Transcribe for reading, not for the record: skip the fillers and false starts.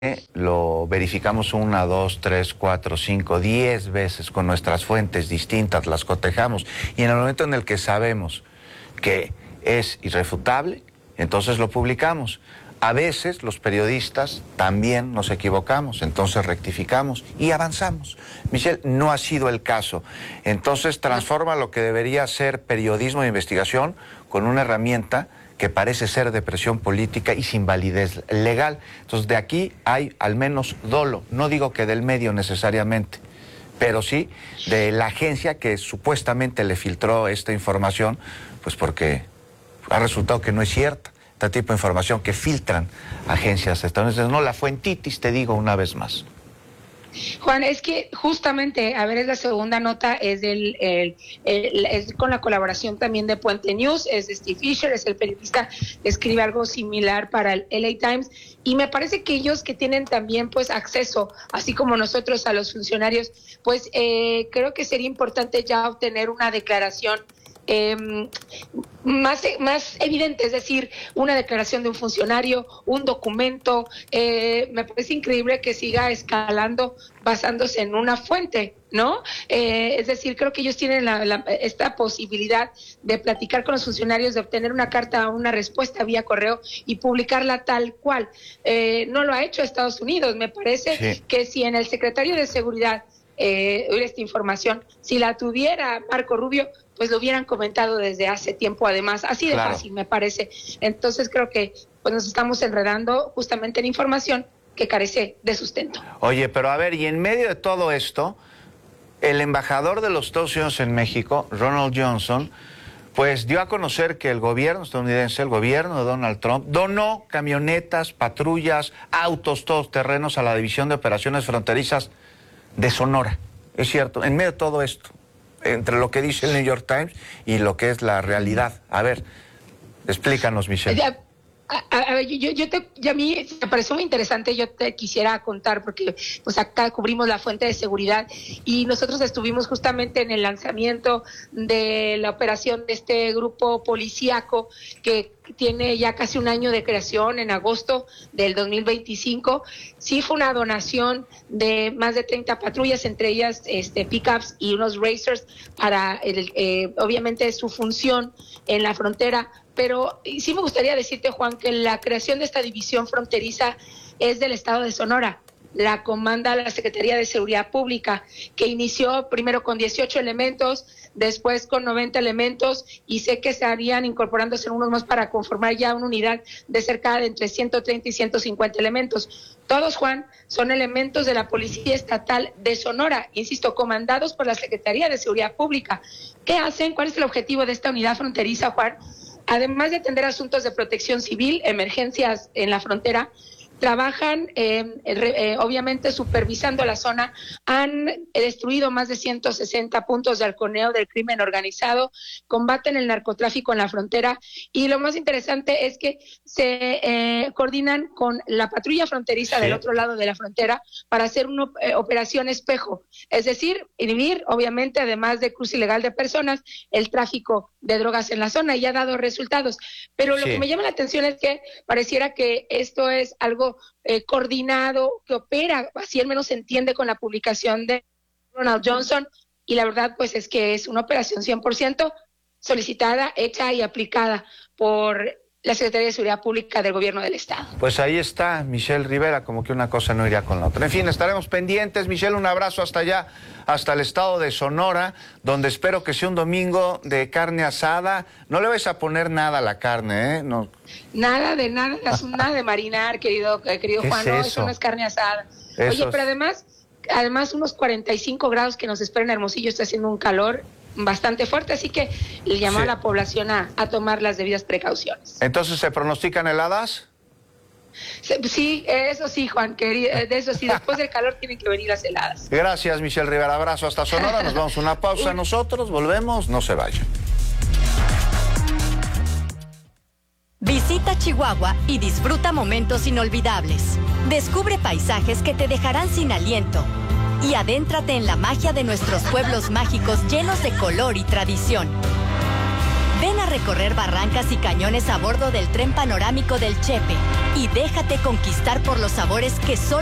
lo verificamos 1, 2, 3, 4, 5, 10 veces con nuestras fuentes distintas, las cotejamos, y en el momento en el que sabemos que es irrefutable, entonces lo publicamos. A veces los periodistas también nos equivocamos, entonces rectificamos y avanzamos. Michelle, no ha sido el caso. Entonces transforma lo que debería ser periodismo de investigación con una herramienta que parece ser de presión política y sin validez legal. Entonces de aquí hay al menos dolo, no digo que del medio necesariamente, pero sí de la agencia que supuestamente le filtró esta información, pues porque ha resultado que no es cierta. Este tipo de información que filtran agencias estadounidenses. No, la fuentitis, te digo una vez más. Juan, es que justamente, a ver, es la segunda nota, es es con la colaboración también de Puente News, es de Steve Fisher, es el periodista que escribe algo similar para el LA Times, y me parece que ellos que tienen también pues acceso, así como nosotros a los funcionarios, pues creo que sería importante ya obtener una declaración más evidente, es decir, una declaración de un funcionario, un documento. Me parece increíble que siga escalando basándose en una fuente, ¿no? Es decir, creo que ellos tienen esta posibilidad de platicar con los funcionarios, de obtener una carta o una respuesta vía correo y publicarla tal cual. No lo ha hecho Estados Unidos. Me parece que si en el secretario de Seguridad hubiera esta información, si la tuviera Marco Rubio, pues lo hubieran comentado desde hace tiempo, además, así de fácil me parece. Entonces creo que pues nos estamos enredando justamente en información que carece de sustento. Oye, pero a ver, y en medio de todo esto, el embajador de los Estados Unidos en México, Ronald Johnson, pues dio a conocer que el gobierno estadounidense, el gobierno de Donald Trump, donó camionetas, patrullas, autos, todos terrenos a la División de Operaciones Fronterizas de Sonora. Es cierto, en medio de todo esto, entre lo que dice el New York Times y lo que es la realidad. A ver, explícanos, Michelle. A ver, a mí me pareció muy interesante, yo te quisiera contar, porque pues acá cubrimos la fuente de seguridad y nosotros estuvimos justamente en el lanzamiento de la operación de este grupo policíaco que tiene ya casi un año de creación, en agosto del 2025. Sí fue una donación de más de 30 patrullas, entre ellas pickups y unos racers para, obviamente, su función en la frontera. Pero sí me gustaría decirte, Juan, que la creación de esta división fronteriza es del estado de Sonora. La comanda la Secretaría de Seguridad Pública, que inició primero con 18 elementos, después con 90 elementos, y sé que estarían incorporándose unos más para conformar ya una unidad de cerca de entre 130 y 150 elementos. Todos, Juan, son elementos de la Policía Estatal de Sonora, insisto, comandados por la Secretaría de Seguridad Pública. ¿Qué hacen? ¿Cuál es el objetivo de esta unidad fronteriza, Juan? Además de atender asuntos de protección civil, emergencias en la frontera, trabajan obviamente supervisando la zona. Han destruido más de 160 puntos de halconeo del crimen organizado, combaten el narcotráfico en la frontera, y lo más interesante es que se coordinan con la patrulla fronteriza del otro lado de la frontera para hacer una operación espejo, es decir, inhibir obviamente, además de cruce ilegal de personas, el tráfico de drogas en la zona, y ha dado resultados. Pero lo que me llama la atención es que pareciera que esto es algo coordinado, que opera, así al menos se entiende con la publicación de Ronald Johnson, y la verdad pues es que es una operación 100% solicitada, hecha y aplicada por la Secretaría de Seguridad Pública del Gobierno del Estado. Pues ahí está Michelle Rivera, como que una cosa no iría con la otra. En fin, estaremos pendientes. Michelle, un abrazo hasta allá, hasta el estado de Sonora, donde espero que sea un domingo de carne asada. No le vais a poner nada a la carne, ¿eh? No. Nada de marinar, querido Juan, no, eso no es carne asada. Oye, pero además unos 45 grados que nos esperan en Hermosillo, está haciendo un calor bastante fuerte, así que le llamó a la población a tomar las debidas precauciones. ¿Entonces se pronostican heladas? Sí, eso sí, Juan, de eso sí, después del calor tienen que venir las heladas. Gracias, Michelle Rivera, abrazo hasta Sonora, nos vamos a una pausa nosotros, volvemos, no se vayan. Visita Chihuahua y disfruta momentos inolvidables. Descubre paisajes que te dejarán sin aliento y adéntrate en la magia de nuestros pueblos mágicos llenos de color y tradición. Ven a recorrer barrancas y cañones a bordo del tren panorámico del Chepe y déjate conquistar por los sabores que solo